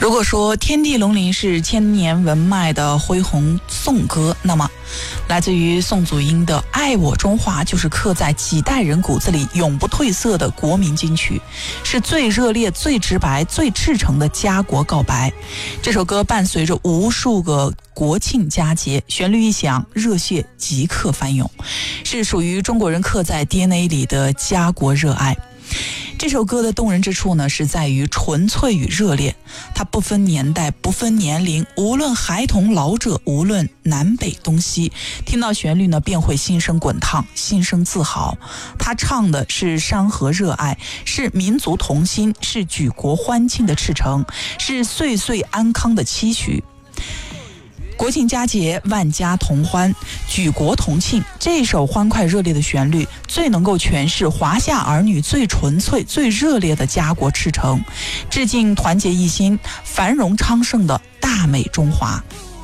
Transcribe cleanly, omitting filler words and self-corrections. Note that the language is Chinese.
如果说天地龙鳞是千年文脉的恢宏颂歌，那么来自于宋祖英的《爱我中华》就是刻在几代人骨子里永不褪色的国民金曲，是最热烈、最直白、最赤诚的家国告白。这首歌伴随着无数个国庆佳节，旋律一响，热血即刻翻涌，是属于中国人刻在 DNA 里的家国热爱。这首歌的动人之处呢，是在于纯粹与热烈，它不分年代，不分年龄，无论孩童老者，无论南北东西，听到旋律呢便会心生滚烫，心生自豪。他唱的是山河热爱，是民族同心，是举国欢庆的赤诚，是岁岁安康的期许。国庆佳节，万家同欢，举国同庆，这首欢快热烈的旋律最能够诠释华夏儿女最纯粹、最热烈的家国赤诚，致敬团结一心、繁荣昌盛的大美中华。